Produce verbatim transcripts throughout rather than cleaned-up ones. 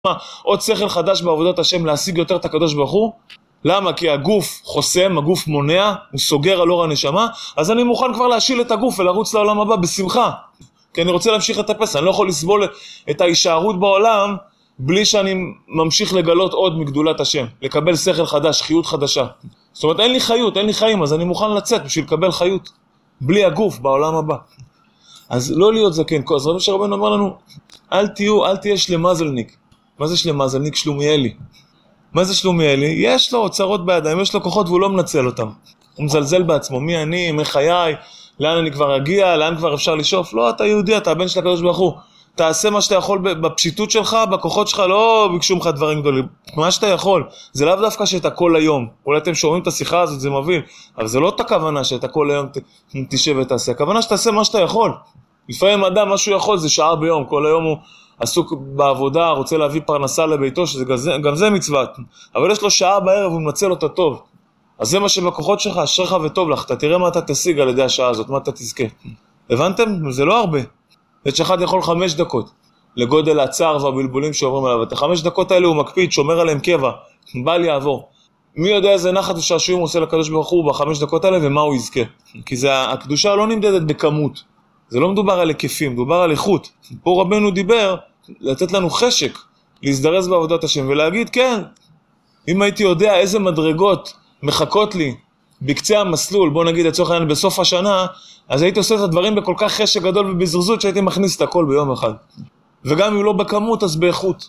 מה, עוד שכל חדש בעבודת השם להשיג יותר את הקדוש ברוך הוא? למה? כי הגוף חוסם, הגוף מונע, הוא סוגר על אור הנשמה, אז אני מוכן כבר להשיל את הגוף ולרוץ לעולם הבא בשמחה. כי אני רוצה להמשיך לטפס, אני לא יכול לסבול את ההישארות בעולם בלי שאני ממשיך לגלות עוד מגדולת השם, לקבל שכל חדש, חיות חדשה. זאת אומרת, אין לי חיות, אין לי חיים, אז אני מוכן לצאת בשביל לקבל חיות, בלי הגוף בעולם הבא. אז לא להיות זקן, אז רבי שרבנו אומר לנו, אל תהיו, אל תהיה שלמזלניק. מה זה שלמזלניק? שלומיאלי. מה זה שלומיאלי? יש לו אוצרות בידיים, יש לו כוחות והוא לא מנצל אותם. הוא מזלזל בעצמו, מי אני, מי חיי, לאן אני כבר אגיע, לאן כבר אפשר לשאוף? לא, אתה יהודי, אתה הבן של הקדוש ברוך הוא. תעשה מה שאתה יכול בפשיטות שלך, בכוחות שלך, לא ביקשו ממך דברים גדולים. מה שאתה יכול. זה לאו דווקא שאתה כל היום. אולי אתם שומעים את השיחה הזאת, זה מוביל. אבל זה לא את הכוונה שאתה כל היום תשב ותעשה. הכוונה שתעשה מה שאתה יכול. לפעמים אדם, מה שהוא יכול, זה שעה ביום. כל היום הוא עסוק בעבודה, רוצה להביא פרנסה לביתו, שגם זה מצוות. אבל יש לו שעה בערב, הוא מנצל אותה טוב. אז זה מה שבכוחות שלך, אשריך וטוב לך. אתה תראה מה אתה תשיג על ידי השעה הזאת, מה אתה תזכה. הבנתם? זה לא הרבה. את שאחד יכול חמש דקות, לגודל הצער והבלבולים שעוברים עליו. את החמש דקות האלה הוא מקפיד, שומר עליהם קבע, בל יעבור. מי יודע איזה נחת ושעשועים הוא עושה לקדוש ברוך הוא בחמש דקות האלה ומה הוא יזכה. כי זה, הקדושה לא נמדדת בכמות. זה לא מדובר על היקפים, מדובר על איכות. פה רבנו דיבר לתת לנו חשק, להזדרז בעבודת השם ולהגיד כן, אם הייתי יודע איזה מדרגות מחכות לי בקצה המסלול, בוא נגיד לצורך העניין בסוף השנה, אז הייתי עושה את הדברים בכל כך חשק גדול ובזרזות שהייתי מכניס את הכל ביום אחד. וגם אם לא בכמות אז באיכות.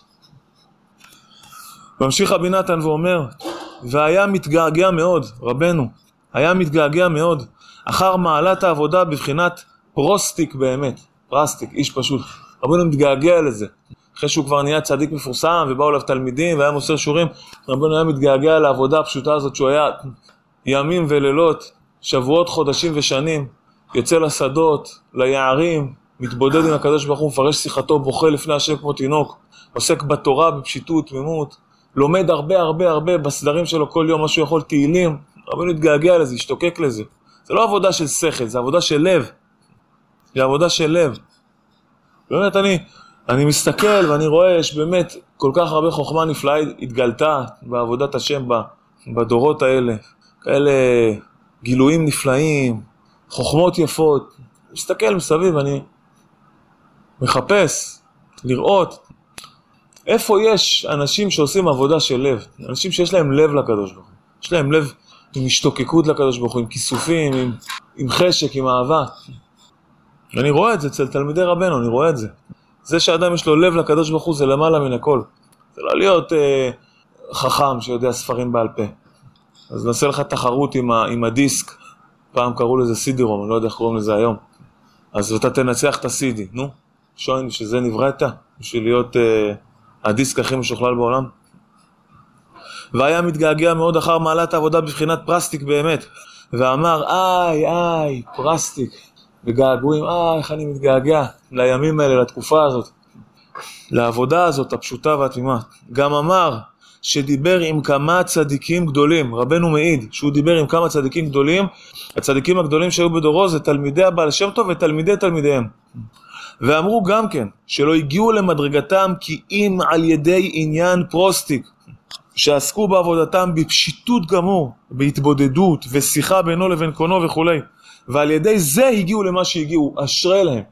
ממשיך רבי נתן ואומר, והיה מתגעגע מאוד, רבנו, היה מתגעגע מאוד, אחר מעלת העבודה בבחינת פרוסטיק באמת, פרסטיק, איש פשוט. רבנו מתגעגע לזה. אחרי שהוא כבר נהיה צדיק מפורסם ובאו אליו תלמידים והיה מוסר שיעורים, רבנו היה מתגעגע לעבודה הפשוטה הזאת שהוא היה ימים ולילות, שבועות, חודשים ושנים, יוצא לשדות, ליערים, מתבודד עם הקדוש ברוך הוא, מפרש שיחתו, בוכה לפני השם כמו תינוק, עוסק בתורה בפשיטות, תמימות, לומד הרבה הרבה הרבה בסדרים שלו כל יום מה שהוא יכול, תהילים. רבנו התגעגע לזה, השתוקק לזה. זה לא עבודה של שכל, זה עבודה של לב. זה עבודה של לב. באמת אני, אני מסתכל ואני רואה יש באמת כל כך הרבה חוכמה נפלאה התגלתה בעבודת השם בדורות האלה. כאלה גילויים נפלאים, חוכמות יפות. מסתכל מסביב, אני מחפש, לראות איפה יש אנשים שעושים עבודה של לב. אנשים שיש להם לב לקדוש ברוך הוא. יש להם לב עם השתוקקות לקדוש ברוך הוא, עם כיסופים, עם, עם חשק, עם אהבה. ואני רואה את זה אצל תלמידי רבנו, אני רואה את זה. זה שאדם יש לו לב לקדוש ברוך הוא זה למעלה מן הכל. זה לא להיות אה, חכם שיודע ספרים בעל פה. אז נעשה לך תחרות עם, ה, עם הדיסק. פעם קראו לזה סידירום, אני לא יודע איך קוראים לזה היום. אז אתה תנצח את הסידי, נו. שוין, שזה נבראת, בשביל להיות אה, הדיסק הכי משוכלל בעולם. והיה מתגעגע מאוד אחר מעלת העבודה בבחינת פרסטיק באמת. ואמר, איי, איי, פרסטיק. וגעגועים, אה, איך אני מתגעגע לימים האלה, לתקופה הזאת, לעבודה הזאת, הפשוטה והתמימה. גם אמר שדיבר עם כמה צדיקים גדולים, רבנו מעיד שהוא דיבר עם כמה צדיקים גדולים, הצדיקים הגדולים שהיו בדורו זה תלמידי הבעל שם טוב ותלמידי תלמידיהם. ואמרו גם כן שלא הגיעו למדרגתם כי אם על ידי עניין פרוסטיק, שעסקו בעבודתם בפשיטות גמור, בהתבודדות ושיחה בינו לבין קונו וכו'. ועל ידי זה הגיעו למה שהגיעו, אשרי להם.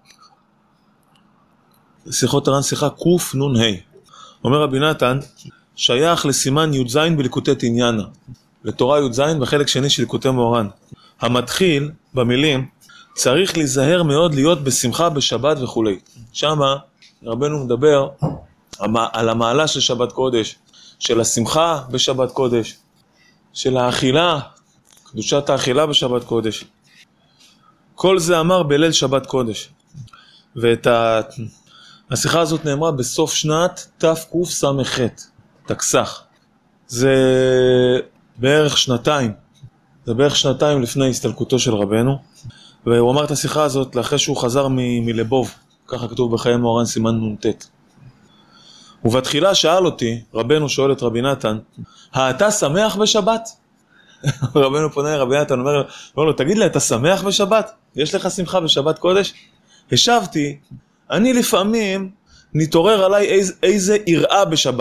שיחות הר"ן שיחה קוף נון ה'. אומר רבי נתן, שייך לסימן י"ז בליקוטי תניאנה, לתורה י"ז בחלק שני של ליקוטי מוהר"ן. המתחיל במילים, צריך להיזהר מאוד להיות בשמחה בשבת וכו'. שמה רבנו מדבר על המעלה של שבת קודש, של השמחה בשבת קודש, של האכילה, קדושת האכילה בשבת קודש. כל זה אמר בליל שבת קודש. ואת ה... השיחה הזאת נאמרה בסוף שנת תקס"ח, תקס"ח. זה בערך שנתיים. זה בערך שנתיים לפני הסתלקותו של רבנו. והוא אמר את השיחה הזאת לאחרי שהוא חזר מ- מלבוב. ככה כתוב בחיי מוהר"ן סימן נ"ט. ובתחילה שאל אותי, רבנו שואל את רבי נתן, אתה שמח בשבת? רבנו פונה לרבי נתן, אומר לו, אומר לו, תגיד לי, אתה שמח בשבת? יש לך שמחה בשבת קודש? השבתי, אני לפעמים נתעורר עליי איזה, איזה יראה בשבת.